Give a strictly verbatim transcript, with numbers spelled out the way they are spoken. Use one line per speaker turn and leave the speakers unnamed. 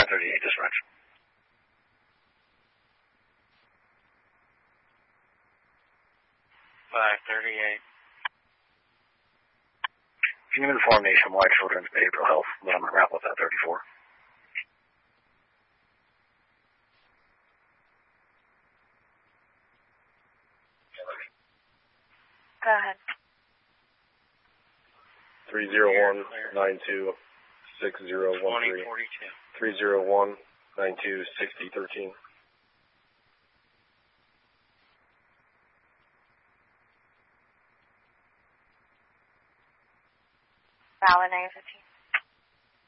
thirty-eight dispatch.
five thirty-eight.
Can you inform Nationwide Children's Behavioral Health that I'm on route with that thirty-four?
Go ahead.
three zero one nine two six zero one three. three zero one nine two six zero one three.
Valid nine fifteen.